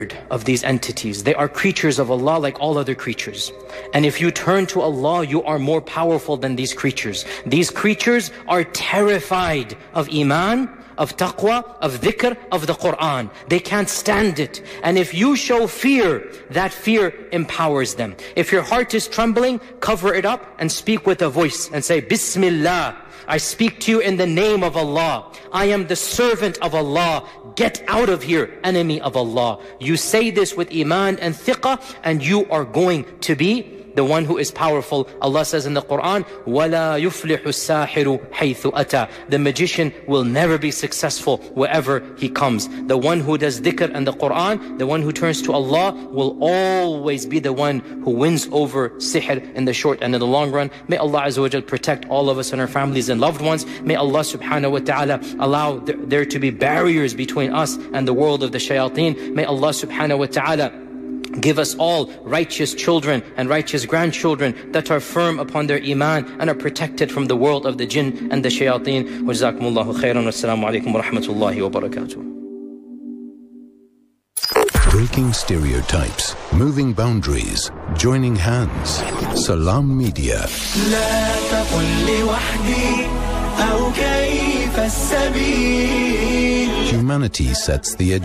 of these entities. They are creatures of Allah like all other creatures. And if you turn to Allah, you are more powerful than these creatures. These creatures are terrified of Iman, of taqwa, of dhikr, of the Quran. They can't stand it. And if you show fear, that fear empowers them. If your heart is trembling, cover it up and speak with a voice and say, Bismillah, I speak to you in the name of Allah. I am the servant of Allah. Get out of here, enemy of Allah. You say this with Iman and thiqah, and you are going to be the one who is powerful. Allah says in the Quran, وَلَا يُفْلِحُ السَّاحِرُ حَيْثُ أَتَى. The magician will never be successful wherever he comes. The one who does dhikr and the Quran, the one who turns to Allah, will always be the one who wins over sihr in the short and in the long run. May Allah Azza wa Jal protect all of us and our families and loved ones. May Allah subhanahu wa ta'ala allow there to be barriers between us and the world of the shayateen. May Allah subhanahu wa ta'ala give us all righteous children and righteous grandchildren that are firm upon their iman and are protected from the world of the jinn and the shayateen. Wa jazakumullahu khairan. Wassalamu alaikum wa rahmatullahi wa barakatuh. Breaking stereotypes, moving boundaries, joining hands. Salam Media. Humanity sets the